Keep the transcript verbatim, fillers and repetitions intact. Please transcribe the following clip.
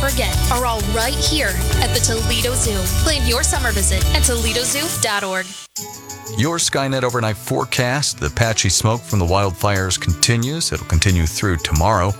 forget are all right here at the Toledo Zoo. Plan your summer visit at Toledo Zoo dot org. Your Skynet overnight forecast. The patchy smoke from the wildfires continues. It'll continue through tomorrow.